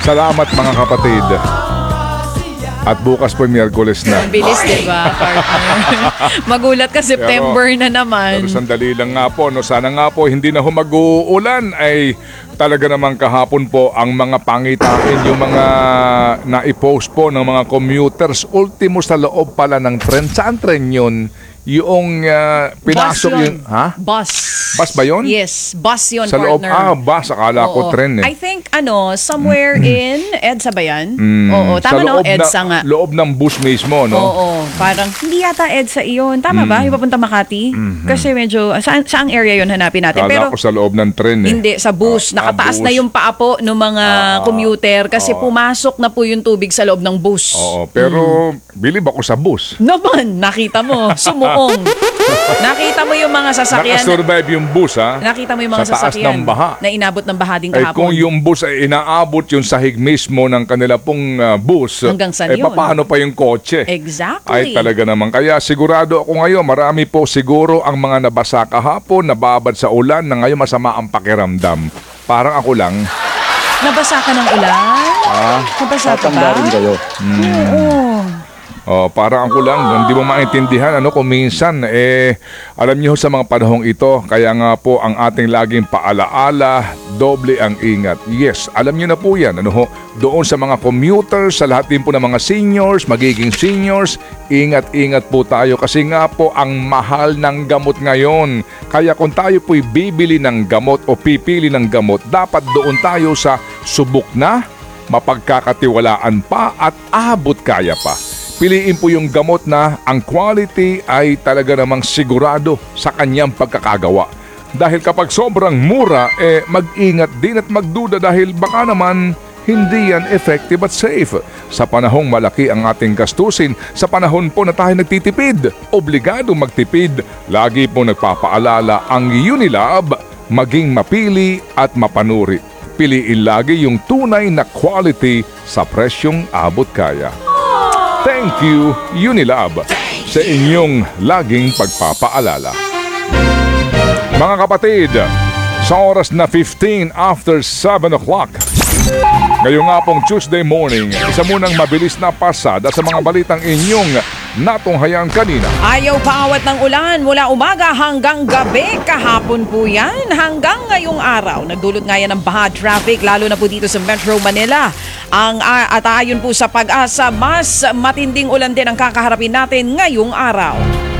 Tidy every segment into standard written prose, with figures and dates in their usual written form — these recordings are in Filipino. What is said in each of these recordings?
Salamat mga kapatid. At bukas po Miyerkules na. Ang bilis, di ba, partner? Magulat ka, September na naman. Pero sandali lang nga po, no? Sana nga po hindi na mag-uulan ay talaga naman kahapon po ang mga pangitain, yung mga na-post po ng mga commuters, ultimo sa loob pala ng tren. Saan tren yun? Yung pinasok Bus yun. Ha? Bus. Bus ba yun? Yes, bus yun, Sa loob, partner. bus. Akala ko Oo. tren eh. I think, somewhere in EDSA ba yan? Oo, tama no? EDSA nga. Loob ng bus mismo, no? Oo, parang hindi yata EDSA iyon. Tama ba? Yung papunta Makati? Kasi medyo, saang area yun hanapin natin? Akala ko sa loob ng tren eh. Hindi, sa bus. Nakataas bus. na yung paa po ng mga commuter kasi pumasok na po yung tubig sa loob ng bus. Oo, pero bilib ako sa bus. Naman, nakita mo, sumuong. Nakita mo yung mga sasakyan. Nakasurvive yung bus, ha? Nakita mo yung mga sa taas sasakyan ng baha. na inabot ng baha din Ay kahapon. kung yung bus ay inaabot yung sahig mismo ng kanila pong bus, Hanggang saan yun? paano pa yung kotse? Exactly. Ay talaga naman. Kaya sigurado ako ngayon, marami po siguro ang mga nabasa kahapon, nababad sa ulan, na ngayon masama ang pakiramdam. Parang ako lang. Nabasa ka ng ulan? Nabasa ka ba? rin kayo. Oo. Oh, parang ako lang, hindi mo maintindihan kung minsan alam niyo sa mga panahong ito, kaya nga po ang ating laging paalaala, doble ang ingat. Yes, alam niyo na po 'yan, doon sa mga commuters, sa lahat din po ng mga seniors, magiging seniors, ingat-ingat po tayo kasi nga po ang mahal ng gamot ngayon. Kaya kung tayo po'y bibili ng gamot o pipili ng gamot, dapat doon tayo sa subok na, mapagkakatiwalaan pa at abot kaya pa. Piliin po yung gamot na ang quality ay talaga namang sigurado sa kanyang pagkakagawa. Dahil kapag sobrang mura, mag-ingat din at magduda dahil baka naman hindi yan effective at safe. Sa panahong malaki ang ating gastusin, sa panahon po na tayo nagtitipid, obligado magtipid, lagi po nagpapaalala ang Unilab, maging mapili at mapanuri. Piliin lagi yung tunay na quality sa presyong abot kaya. Thank you, Unilab, sa inyong laging pagpapaalala. Mga kapatid, sa oras na 15 after 7 o'clock, ngayong nga pong Tuesday morning, isa munang mabilis na pasada sa mga balitang inyong natunghayan kanina. Ayaw paawat ng ulan mula umaga hanggang gabi. Kahapon po yan hanggang ngayong araw. Nagdulot nga yan ng baha traffic lalo na po dito sa Metro Manila. At ayon po sa Pag-asa, mas matinding ulan din ang kakaharapin natin ngayong araw.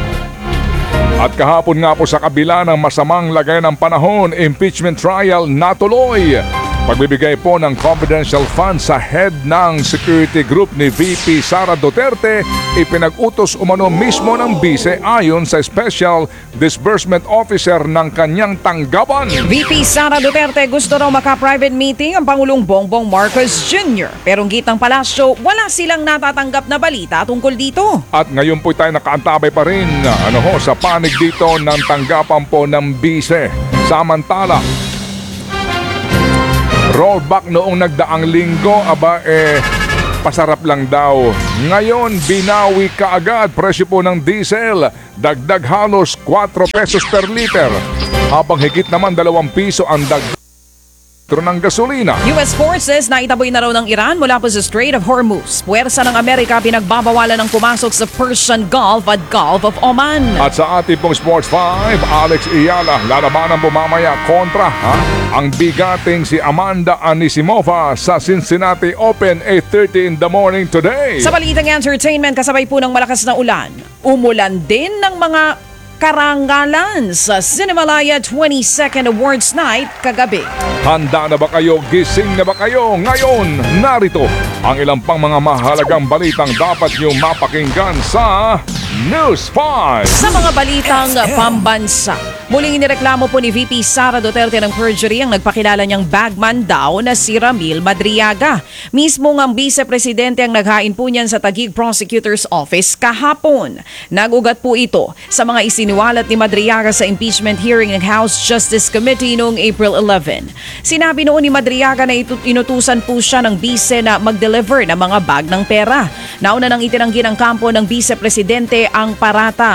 At kahapon nga po sa kabila ng masamang lagay ng panahon, impeachment trial natuloy. Pagbibigay po ng confidential funds sa head ng security group ni VP Sara Duterte, ipinag-utos umano mismo ng bise ayon sa Special Disbursement Officer ng kanyang tanggapan. VP Sara Duterte gusto raw maka-private meeting ang Pangulong Bongbong Marcos Jr. Pero gitang palasyo, wala silang natatanggap na balita tungkol dito. At ngayon po tayo nakaantabay pa rin sa panig dito ng tanggapan po ng bise. Samantala, rollback noong nagdaang linggo, pasarap lang daw. Ngayon, binawi kaagad presyo po ng diesel. Dagdag halos 4 pesos per liter. Habang higit naman 2 piso ang dagdag ng gasolina. US forces na itaboy na raw ng Iran mula po sa Strait of Hormuz. Puwersa ng Amerika pinagbabawalan ng pumasok sa Persian Gulf at Gulf of Oman. At sa ating pong Sports 5, Alex Iyala, lalabanan po mamaya kontra ang bigating si Amanda Anisimova sa Cincinnati Open, 8:30 in the morning today. Sa balitang entertainment, kasabay po ng malakas na ulan, umulan din ng mga karangalan sa Cinemalaya 22nd Awards Night kagabi. Handa na ba kayo? Gising na ba kayo? Ngayon, narito ang ilang pang mga mahalagang balitang dapat nyo mapakinggan sa News 5. Sa mga balitang pambansa, muling inireklamo po ni VP Sara Duterte ng perjury ang nagpakilala niyang bagman daw na si Ramil Madriaga. Mismo ang vice-presidente ang naghain po niyan sa Taguig Prosecutor's Office kahapon. Nagugat po ito sa mga isiniwalat ni Madriaga sa impeachment hearing ng House Justice Committee noong April 11. Sinabi noon ni Madriaga na inutusan po siya ng vice na mag-deliver ng mga bag ng pera. Nauna nang itinanggi ng kampo ng vice-presidente ang paratang.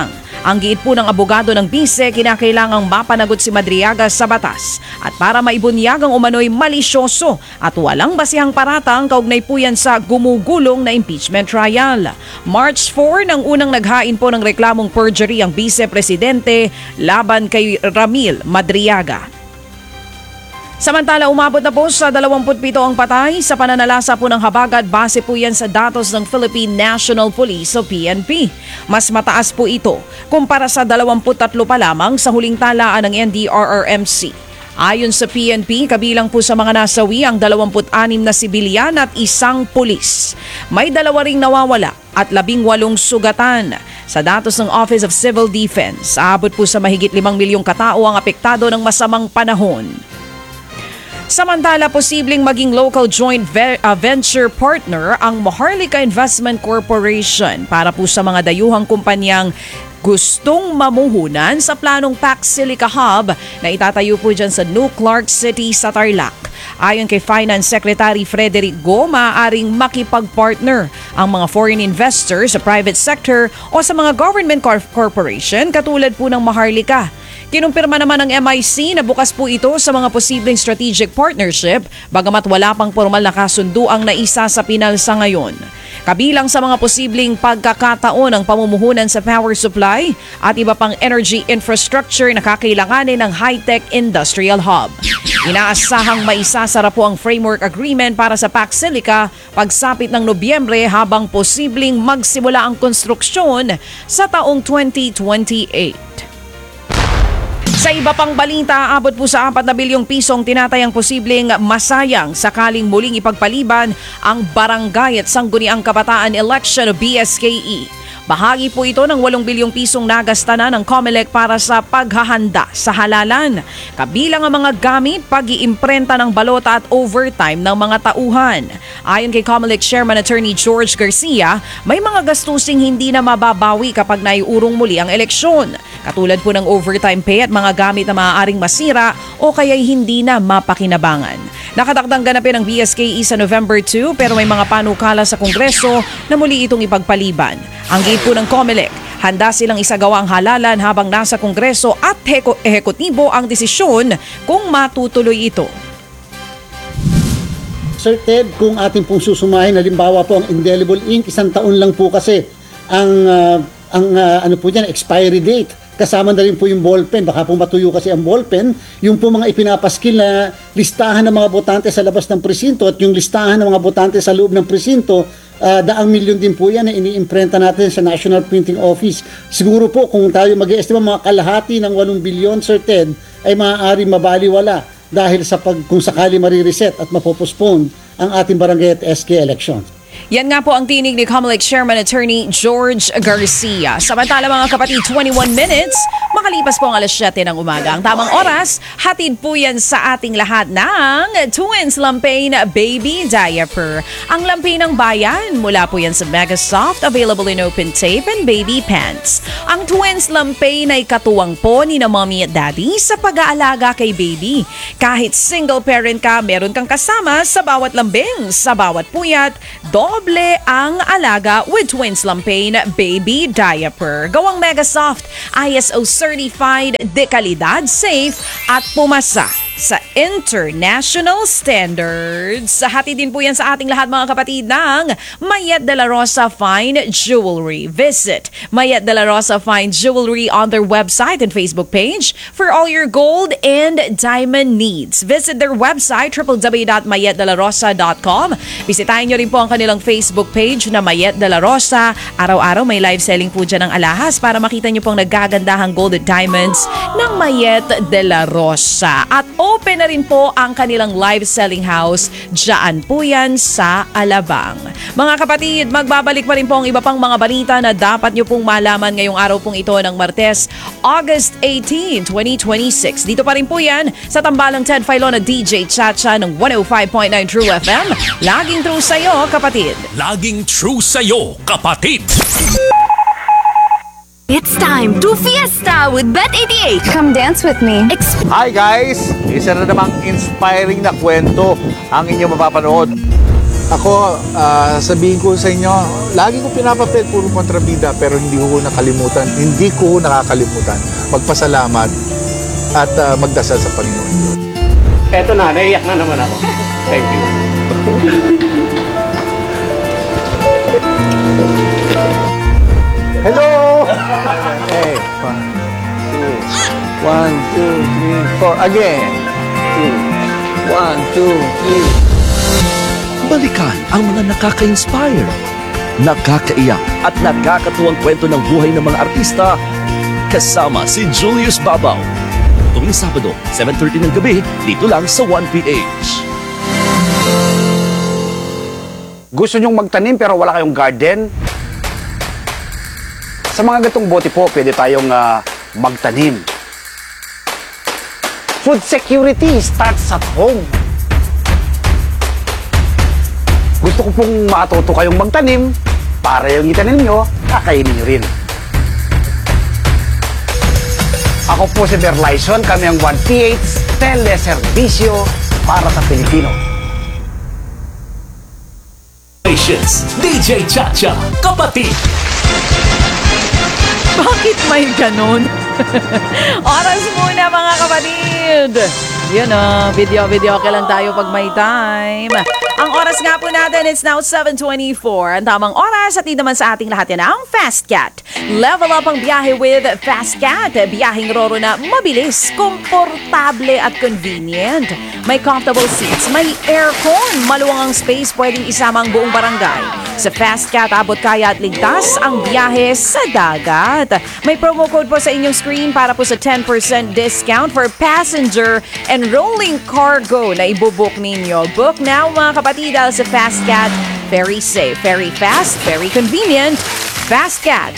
Ang giit po ng abogado ng bise, kinakailangang mapanagot si Madriaga sa batas at para maibunyag ang umano'y malisyoso at walang basihang paratang kaugnay po yan sa gumugulong na impeachment trial. March 4 nang unang naghain po ng reklamong perjury ang vice-presidente laban kay Ramil Madriaga. Samantala, umabot na po sa 27 ang patay sa pananalasa po ng habagat base po yan sa datos ng Philippine National Police o PNP. Mas mataas po ito kumpara sa 23 pa lamang sa huling talaan ng NDRRMC. Ayon sa PNP, kabilang po sa mga nasawi ang 26 na sibilyan at isang pulis. May 2 ring nawawala at 18 sugatan. Sa datos ng Office of Civil Defense, aabot po sa mahigit 5 milyong katao ang apektado ng masamang panahon. Samantala, posibleng maging local joint venture partner ang Maharlika Investment Corporation para po sa mga dayuhang kumpanyang gustong mamuhunan sa planong Pac Silica Hub na itatayo po dyan sa New Clark City sa Tarlac. Ayon kay Finance Secretary Frederick Go, maaaring makipag-partner ang mga foreign investors sa private sector o sa mga government corporation katulad po ng Maharlika. Kinumpirma naman ng MIC na bukas po ito sa mga posibleng strategic partnership bagamat wala pang formal na kasunduang naisa sa Pinal sa ngayon. Kabilang sa mga posibleng pagkakataon ang pamumuhunan sa power supply at iba pang energy infrastructure na kakailanganin ng high-tech industrial hub. Inaasahang maisasara po ang framework agreement para sa Pac Silica pagsapit ng Nobyembre habang posibleng magsimula ang konstruksyon sa taong 2028. Sa iba pang balita, abot po sa 4 na bilyong pisong tinatayang posibleng masayang sakaling muling ipagpaliban ang Barangay at Sangguniang Kabataan Election o BSKE. Bahagi po ito ng 8 bilyong pisong nagastanan ng COMELEC para sa paghahanda sa halalan. Kabilang ang mga gamit, pag-iimprenta ng balota at overtime ng mga tauhan. Ayon kay COMELEC Chairman Attorney George Garcia, may mga gastusing hindi na mababawi kapag naiurong muli ang eleksyon. Katulad po ng overtime pay at mga gamit na maaaring masira o kaya'y hindi na mapakinabangan. Nakatakdang ganapin ang BSKE sa November 2 pero may mga panukala sa Kongreso na muli itong ipagpaliban. Ang gate po ng COMELEC, handa silang isagawa ang halalan habang nasa Kongreso at ehekutibo ang desisyon kung matutuloy ito. Sir Ted, kung ating pong susumahin, halimbawa po ang indelible ink, 1 taon lang po kasi ang ano po dyan, expiry date. Kasama na rin po yung ballpen. Baka po matuyo kasi ang ballpen. Yung po mga ipinapaskil na listahan ng mga botante sa labas ng presinto at yung listahan ng mga botante sa loob ng presinto, 100 milyon din po yan na iniimprenta natin sa National Printing Office. Siguro po kung tayo mag-i-estimate mga kalahati ng 8 bilyon, Sir Ted, ay maaari mabaliwala dahil sa kung sakali marireset at mapopostpone ang ating barangay at SK election. Yan nga po ang tinig ni COMELEC Chairman Attorney George Garcia. Samantala mga kapatid, 21 minutes, makalipas po ang alas 7 ng umaga. Ang tamang oras, hatid po yan sa ating lahat ng Twins Lampain Baby Diaper. Ang lampay ng bayan, mula po yan sa Megasoft, available in open tape and baby pants. Ang Twins Lampain ay katuwang po ni na mommy at daddy sa pag-aalaga kay baby. Kahit single parent ka, meron kang kasama sa bawat lambing, sa bawat puyat, doble ang alaga with Twins Lampain Baby Diaper. Gawang Megasoft, ISO certified, de kalidad, safe at pumasa sa international standards. Hati din po yan sa ating lahat mga kapatid ng Mayet de la Rosa Fine Jewelry. Visit Mayet de la Rosa Fine Jewelry on their website and Facebook page for all your gold and diamond needs. Visit their website www.mayetdelarosa.com. Bisitahin nyo rin po ang kanilang Facebook page na Mayet de la Rosa. Araw-araw may live selling po dyan ng alahas para makita nyo pong naggagandahang gold and diamonds ng Mayet de la Rosa. At open na rin po ang kanilang live selling house dyan po yan sa Alabang. Mga kapatid, magbabalik pa rin po ang iba pang mga balita na dapat nyo pong malaman ngayong araw pong ito ng Martes, August 18, 2026. Dito pa rin po yan sa tambalang Ted Filon at DJ Chacha ng 105.9 True FM. Laging true sa'yo, kapatid. Laging true sa'yo, kapatid. It's time to fiesta with Bet88. Come dance with me. Hi guys! Isa na namang inspiring na kwento ang inyong mapapanood. Ako, sabihin ko sa inyo, lagi ko pinapapel puro kontrabida pero hindi ko nakalimutan. Hindi ko nakakalimutan magpasalamat at magdasal sa Panginoon. Eto na, naiyak na naman ako. Thank you. Hello! Hey, 1, 2, 3, 4. Again. 1, 2, 3. Balikan ang mga nakaka-inspire, nakakaiyak at nakakatuwang kwento ng buhay ng mga artista kasama si Julius Babaw. Tuwing Sabado, 7:30 ng gabi, dito lang sa 1PH. Gusto nyong magtanim pero wala kayong garden? Sa mga gatong bote po, pwede tayong magtanim. Food security starts at home. Gusto ko pong matuto kayong magtanim para yung itanim nyo, kakainin nyo rin. Ako po si Berlyson, kami ang 1PH Teleservisyo para sa Pilipino. DJ Chacha, kapatid. Bakit may ganon? Oras muna mga kapatid. Yun video okay lang tayo pag may time. Ang oras nga po natin, it's now 7:24. Ang tamang oras at naman sa ating lahat yan ang Fast Cat. Level up ang biyahe with Fast Cat. Biyaheng roro na mabilis, komportable at convenient. May comfortable seats, may aircon, maluwang ang space, pwedeng isama ang buong barangay. Sa Fast Cat, abot kaya at ligtas ang biyahe sa dagat. May promo code po sa inyong screen para po sa 10% discount for passenger and rolling cargo na ibubook ninyo. Book now mga kapatid dahil sa Fast Cat. Very safe, very fast, very convenient. Fast Cat.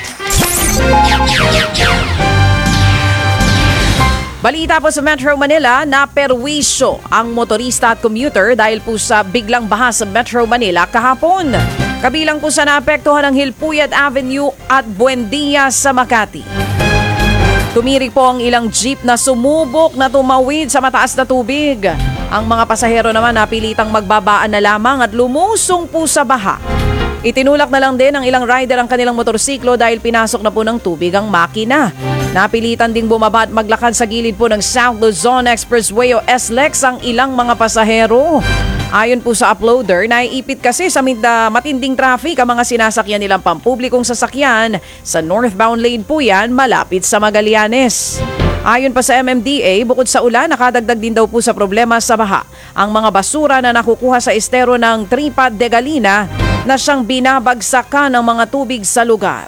Balita po sa Metro Manila na perwisyo ang motorista at commuter dahil po sa biglang baha sa Metro Manila kahapon. Kabilang po sa naapektuhan ng Hilpuyat Avenue at Buendia sa Makati. Tumirik po ang ilang jeep na sumubok na tumawid sa mataas na tubig. Ang mga pasahero naman napilitang magbabaan na lamang at lumusong po sa baha. Itinulak na lang din ng ilang rider ang kanilang motorsiklo dahil pinasok na po ng tubig ang makina. Napilitan ding bumaba at maglakad sa gilid po ng South Luzon Expressway o SLEX ang ilang mga pasahero. Ayon po sa uploader, naiipit kasi sa matinding traffic ang mga sinasakyan nilang pampublikong sasakyan. Sa northbound lane po yan, malapit sa Magallanes. Ayon pa sa MMDA, bukod sa ulan, nakadagdag din daw po sa problema sa baha ang mga basura na nakukuha sa estero ng Tripad de Galina na siyang binabagsakan ng mga tubig sa lugar.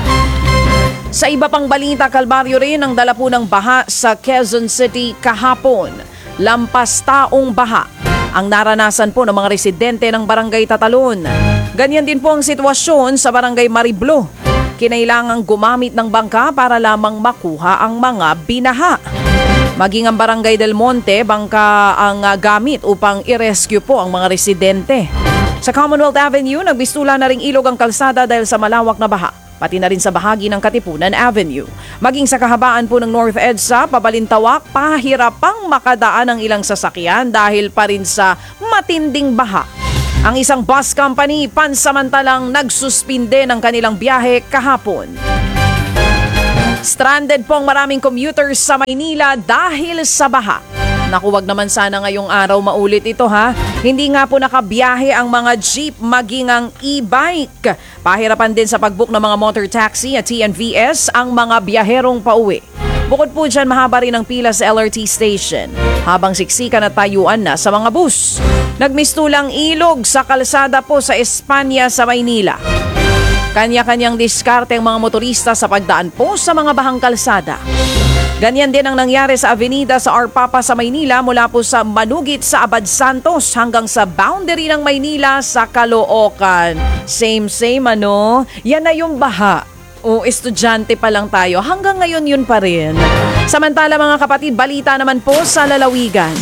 Sa iba pang balita, kalbaryo rin ang dala po ng baha sa Quezon City kahapon. Lampas taong baha ang naranasan po ng mga residente ng Barangay Tatalon. Ganyan din po ang sitwasyon sa Barangay Mariblo. Kinailangang gumamit ng bangka para lamang makuha ang mga binaha. Maging ang Barangay Del Monte, bangka ang gamit upang i-rescue po ang mga residente. Sa Commonwealth Avenue, nagbistula na ring ilog ang kalsada dahil sa malawak na baha, pati na rin sa bahagi ng Katipunan Avenue. Maging sa kahabaan po ng North EDSA, Pabalintawak, pahirapang makadaan ang ilang sasakyan dahil pa rin sa matinding baha. Ang isang bus company pansamantalang nagsuspinde ng kanilang biyahe kahapon. Stranded po ang maraming commuters sa Maynila dahil sa baha. Naku, wag naman sana ngayong araw maulit ito ha. Hindi nga po nakabiyahe ang mga jeep maging ang e-bike. Pahirapan din sa pagbook ng mga motor taxi at TNVS ang mga biyaherong pauwi. Bukod po dyan, mahaba rin ang pila sa LRT station habang siksikan at tayuan na sa mga bus. Nagmistulang ilog sa kalsada po sa Espanya sa Maynila. Kanya-kanyang diskarte ang mga motorista sa pagdaan po sa mga bahang kalsada. Ganyan din ang nangyari sa avenida sa Arpapa sa Maynila mula po sa Manugit sa Abad Santos hanggang sa boundary ng Maynila sa Caloocan. Same ano? Yan na yung baha. O estudyante pa lang tayo, hanggang ngayon yun pa rin. Samantala mga kapatid, balita naman po sa lalawigan.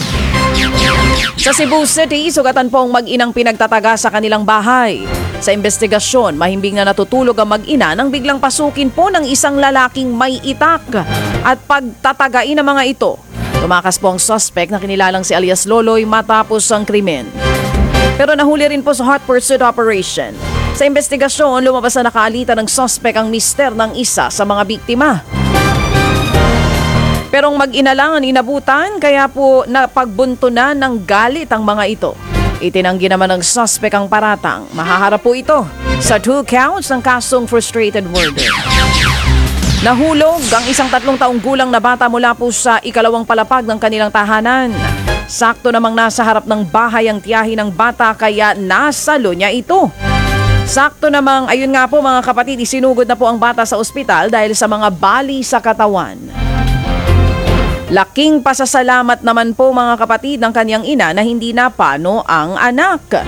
Sa Cebu City, sugatan po ang mag-inang pinagtataga sa kanilang bahay. Sa investigasyon, mahimbing na natutulog ang mag-ina nang biglang pasukin po ng isang lalaking may itak. At pagtatagain ng mga ito, tumakas po ang suspect na kinilalang si alias Loloy matapos ang krimen. Pero nahuli rin po sa hot pursuit operation. Sa investigasyon, lumabas na nakaalitan ng suspect ang mister ng isa sa mga biktima. Pero mag-ina lang ang inabutan, kaya po napagbuntunan ng galit ang mga ito. Itinanggi naman ng suspect ang paratang. Mahaharap po ito sa 2 counts ng kasong frustrated murder. Nahulog ang isang 3 taong gulang na bata mula po sa ikalawang palapag ng kanilang tahanan. Sakto namang nasa harap ng bahay ang tiyahin ng bata kaya nasalo niya ito. Sakto namang, ayun nga po mga kapatid, isinugod na po ang bata sa ospital dahil sa mga bali sa katawan. Laking pasasalamat naman po mga kapatid ng kanyang ina na hindi napano ang anak.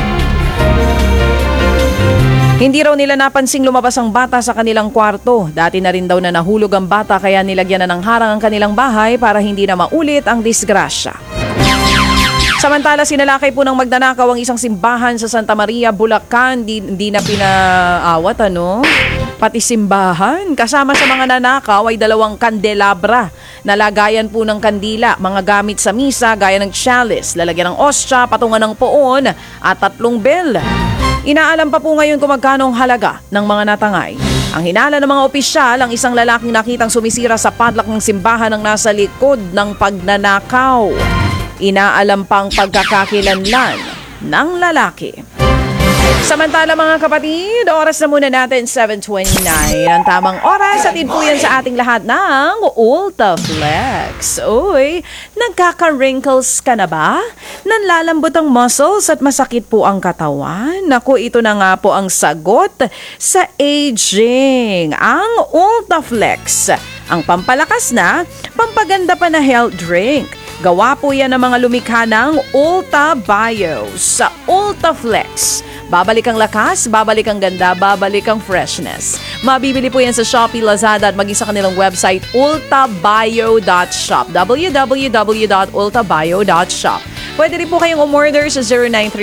Hindi raw nila napansing lumabas ang bata sa kanilang kwarto. Dati na rin daw na nahulog ang bata kaya nilagyan na ng harang ang kanilang bahay para hindi na maulit ang disgrasya. Samantala, sinalakay po ng magnanakaw ang isang simbahan sa Santa Maria, Bulacan. Di na pinaawat, pati simbahan. Kasama sa mga nanakaw ay 2 kandelabra na lagayan po ng kandila, mga gamit sa misa gaya ng chalice, lalagyan ng ostya, patungan ng poon at 3 bell. Inaalam pa po ngayon kung magkano ang halaga ng mga natangay. Ang hinala ng mga opisyal, ang isang lalaking nakitang sumisira sa padlock ng simbahan ang nasa likod ng pagnanakaw. Inaalam pang pagkakakilanlan ng lalaki. Samantala mga kapatid, oras na muna natin 7:29. Ang tamang oras at po yan sa ating lahat ng Ulta Flex. Uy, nagkaka-wrinkles ka na ba? Nanlalambot ang muscles at masakit po ang katawan? Naku, ito na nga po ang sagot sa aging. Ang Ulta Flex, ang pampalakas na, pampaganda pa na health drink. Gawa po yan ng mga lumikha ng Ulta Bio sa Ulta Flex. Babalik ang lakas, babalik ang ganda, babalik ang freshness. Mabibili po yan sa Shopee, Lazada at maging sa kanilang website ultabio.shop. www.ultabio.shop. Pwede rin po kayong umorder sa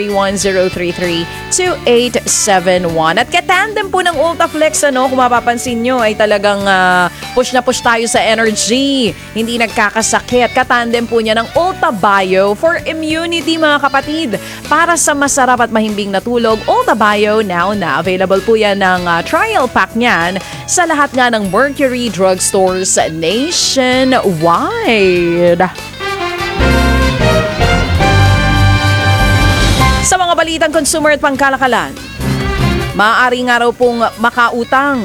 0931-033-2871. At katandem po ng Ultaflex, kung mapapansin nyo, ay talagang push na push tayo sa energy. Hindi nagkakasakit. Katandem po niya ng Ulta Bio for immunity, mga kapatid. Para sa masarap at mahimbing na tulog, Ulta Bio now na. Available po yan ng trial pack niyan sa lahat nga ng Mercury drugstores nationwide. Sa mga balitang consumer at pangkalakalan, maaari nga raw pong makautang.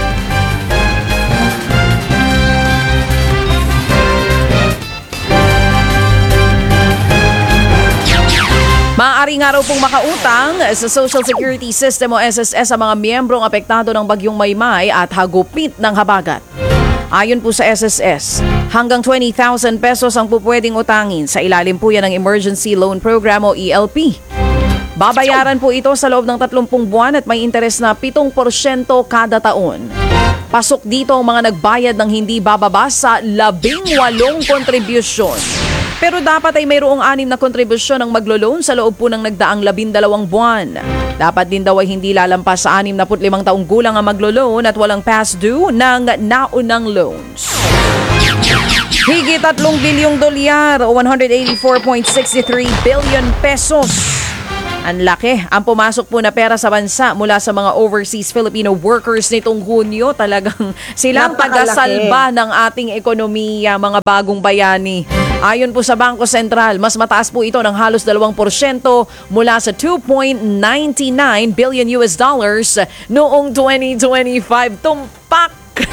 Maaari nga raw pong makautang sa Social Security System o SSS sa mga miyembrong apektado ng Bagyong Maymay at hagupit ng habagat. Ayon po sa SSS, hanggang 20,000 pesos ang pupwedeng utangin sa ilalim po yan ng Emergency Loan Program o ELP. Babayaran po ito sa loob ng 30 buwan at may interes na 7% kada taon. Pasok dito ang mga nagbayad ng hindi bababa sa 18 kontribusyon. Pero dapat ay mayroong 6 na kontribusyon ang maglo-loan sa loob po ng nagdaang 12 buwan. Dapat din daw ay hindi lalampas sa 65 taong gulang ang maglo-loan at walang past due ng naunang loans. Higit 3 bilyong dolyar o 184.63 billion pesos. Ang laki ang pumasok po na pera sa bansa mula sa mga overseas Filipino workers nitong Hunyo. Talagang silang tagasalba ng ating ekonomiya, mga bagong bayani. Ayon po sa Bangko Sentral, mas mataas po ito ng halos 2% mula sa 2.99 billion US dollars noong 2025. Tumpak!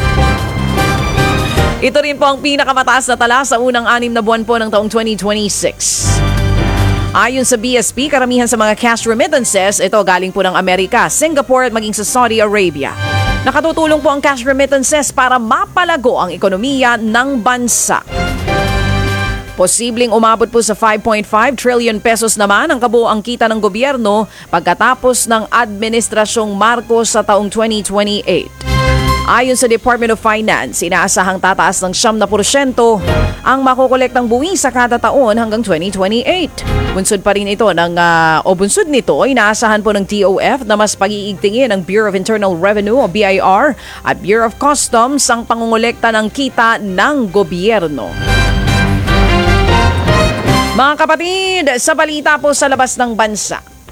Ito rin po ang pinakamataas na tala sa unang 6 na buwan po ng taong 2026. Ayon sa BSP, karamihan sa mga cash remittances, ito galing po ng Amerika, Singapore at maging sa Saudi Arabia. Nakatutulong po ang cash remittances para mapalago ang ekonomiya ng bansa. Posibleng umabot po sa 5.5 trillion pesos naman ang kabuoang kita ng gobyerno pagkatapos ng Administrasyong Marcos sa taong 2028. Ayon sa Department of Finance, inaasahang tataas ng 7% ang makukolektang buwis sa kada taon hanggang 2028. Bunsod pa rin ito bunsod nito, inaasahan po ng DOF na mas pag-iigtingin ng Bureau of Internal Revenue o BIR at Bureau of Customs ang pangongolekta ng kita ng gobyerno. Mga kapatid, sa balita po sa labas ng bansa,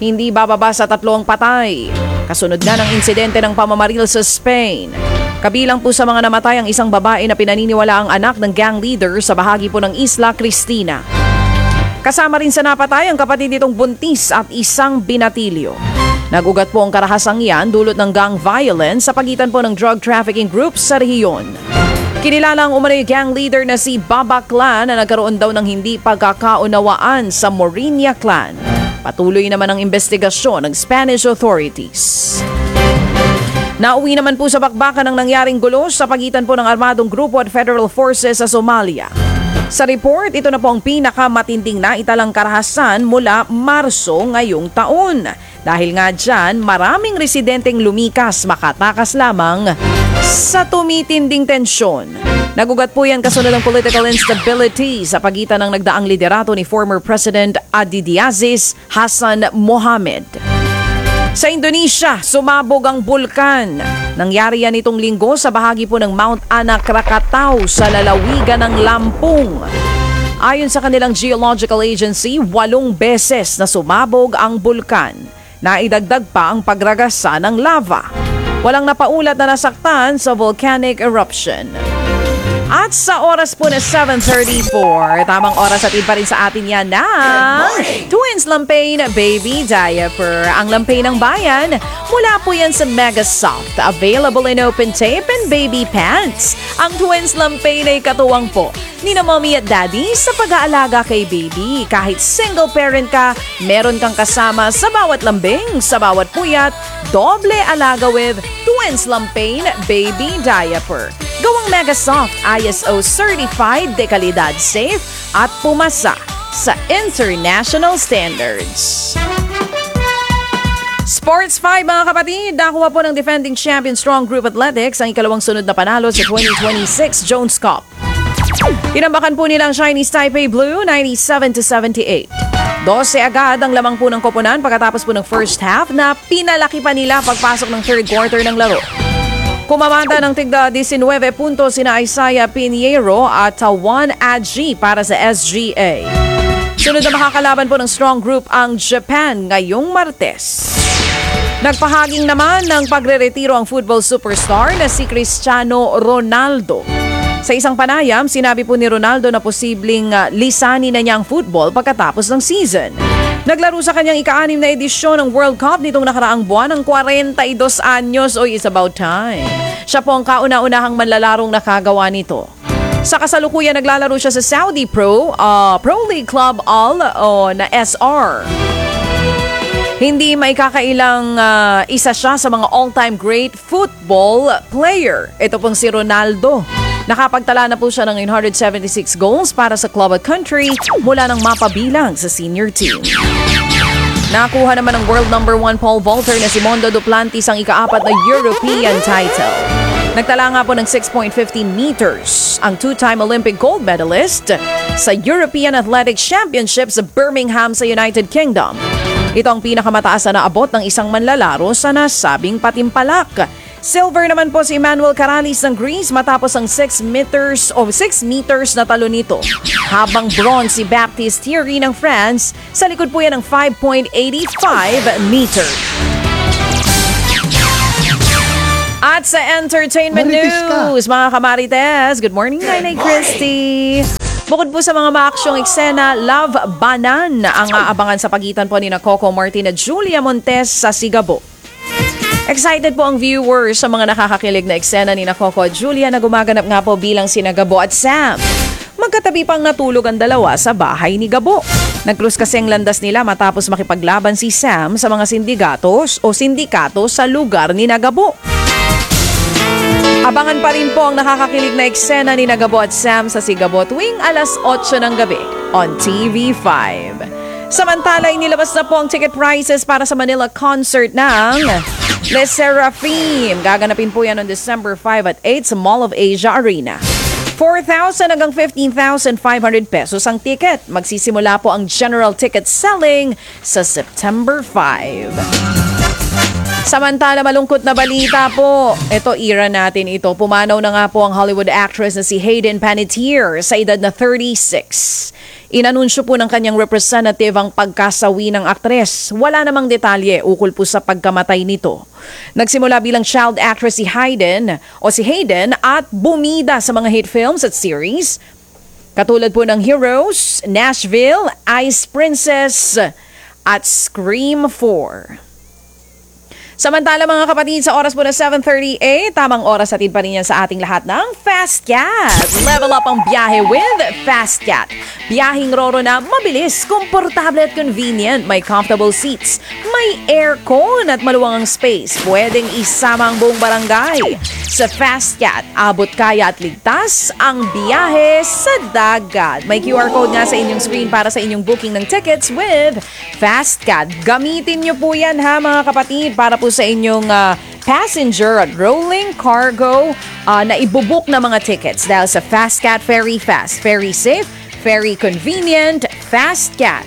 hindi bababa sa 3 patay. Kasunod na ng insidente ng pamamaril sa Spain. Kabilang po sa mga namatay ang isang babae na pinaniniwala ang anak ng gang leader sa bahagi po ng Isla Cristina. Kasama rin sa napatay ang kapatid nitong buntis at isang binatilyo. Nagugat po ang karahasang iyan dulot ng gang violence sa pagitan po ng drug trafficking groups sa rehiyon. Kinilala ang umano'y gang leader na si Baba Clan na nagkaroon daw ng hindi pagkakaunawaan sa Morinia Clan. Patuloy naman ang investigasyon ng Spanish authorities. Nauwi naman po sa bakbakan ng nangyaring gulo sa pagitan po ng armadong grupo at federal forces sa Somalia. Sa report, ito na po ang pinakamatinding naitalang karahasan mula Marso ngayong taon. Dahil nga dyan, maraming residenteng lumikas makatakas lamang sa tumitinding tensyon. Nagugat po yan kasunod ng political instability sa pagitan ng nagdaang liderato ni former President Abdiaziz Hassan Mohamed. Sa Indonesia, sumabog ang bulkan. Nangyari yan itong linggo sa bahagi po ng Mount Anak Krakatau sa lalawigan ng Lampung. Ayon sa kanilang geological agency, 8 beses na sumabog ang bulkan. Naidagdag pa ang pagragasa ng lava. Walang napaulat na nasaktan sa volcanic eruption. At sa oras po na 7:34, tamang oras at pa rin sa atin yan na Twins Lampain Baby Diaper. Ang lampain ng bayan, mula po yan sa Mega Soft. Available in open tape and baby pants. Ang Twins Lampain ay katuwang po ni na mommy at daddy sa pag-aalaga kay baby. Kahit single parent ka, meron kang kasama sa bawat lambing, sa bawat puyat, doble alaga with Twins Lampain Baby Diaper. Gawang Mega Soft, ISO certified, dekalidad safe at pumasa sa international standards. Sports 5 mga kapatid, nakuha po ng defending champion Strong Group Athletics ang ikalawang sunod na panalo sa 2026 Jones Cup. Tinambakan po nila ang Chinese Taipei Blue 97-78. 12 agad ang lamang po ng koponan pagkatapos po ng first half na pinalaki pa nila pagpasok ng third quarter ng laro. Kumamanta ng tigda 19 puntos sina Isaiah Pinheiro at Juan Adji para sa SGA. Sunod na makakalaban po ng Strong Group ang Japan ngayong Martes. Nagpahaging naman ng pagre-retiro ang football superstar na si Cristiano Ronaldo. Sa isang panayam, sinabi po ni Ronaldo na posibleng lisanin na niya ang football pagkatapos ng season. Naglaro sa kanyang ika-6 na edisyon ng World Cup nitong nakaraang buwan ng 42 anyos o it's about time. Siya po ang kauna-unahang manlalarong nakagawa nito. Sa kasalukuyan, naglalaro siya sa Saudi Pro League Club Al o na SR. Hindi maikakailang isa siya sa mga all-time great football player. Ito pong si Ronaldo. Nakapagtala na po siya ng 976 goals para sa club at country mula nang mapabilang sa senior team. Nakuha naman ng world number 1 pole vaulter na si Mondo Duplantis ang ika-4 na European title. Nagtala nga po ng 6.15 meters ang 2-time Olympic gold medalist sa European Athletics Championships sa Birmingham sa United Kingdom. Ito ang pinakamataas na naabot ng isang manlalaro sa nasabing patimpalak. Silver naman po si Emmanuel Karalis ng Greece matapos ang 6 meters na talo nito. Habang bronze si Baptiste Thierry ng France, sa likod po yan ng 5.85 meter. At sa entertainment news, mga kamarites, good morning, Nanay Christy. Bukod po sa mga maaksyong eksena, Love Banan ang aabangan sa pagitan po ni Coco Martin at Julia Montes sa Sigabo. Excited po ang viewers sa mga nakakakilig na eksena ni Coco at Julia na gumaganap nga po bilang sina Gabo at Sam. Magkatabi pang natulog ang dalawa sa bahay ni Gabo. Nag-cruise kasi ang landas nila matapos makipaglaban si Sam sa mga sindikato sa lugar ni Gabo. Abangan pa rin po ang nakakakilig na eksena ni Gabo at Sam sa Sigabo tuwing alas 8 ng gabi on TV5. Samantala, inilabas na po ang ticket prices para sa Manila concert ng Les Seraphim. Gaganapin po yan on December 5 at 8 sa Mall of Asia Arena. 4,000 hanggang 15,500 pesos ang ticket. Magsisimula po ang general ticket selling sa September 5. Samantala, malungkot na balita po. Ito, era natin ito. Pumanaw na nga po ang Hollywood actress na si Hayden Panettiere sa edad na 36. Inanunsyo po ng kanyang representative ang pagkasawi ng aktres. Wala namang detalye ukol po sa pagkamatay nito. Nagsimula bilang child actress si Hayden at bumida sa mga hit films at series. Katulad po ng Heroes, Nashville, Ice Princess at Scream 4. Samantala mga kapatid, sa oras po na 7:38, tamang oras atid pa rin yan sa ating lahat ng Fast Cat. Level up ang biyahe with Fast Cat. Biyaheng roro na mabilis, komportable at convenient. May comfortable seats, may aircon at maluwang ang space. Pwedeng isama ang buong barangay. Sa Fast Cat, abot kaya at ligtas ang biyahe sa dagat. May QR code nga sa inyong screen para sa inyong booking ng tickets with Fast Cat. Gamitin nyo po yan ha mga kapatid para po sa inyong passenger at rolling cargo na ibubook na mga tickets dahil sa Fast Cat, very fast, very safe, very convenient. Fast Cat.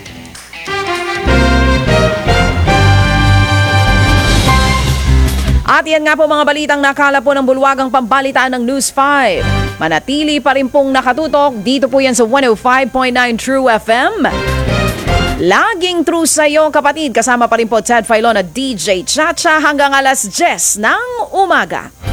At yan nga po mga balitang nakala po ng bulwagang pambalitaan ng News 5. Manatili pa rin pong nakatutok. Dito po yan sa 105.9 True FM. Laging true sa'yo kapatid. Kasama pa rin po Ted Filon at DJ Chacha hanggang alas 10 ng umaga.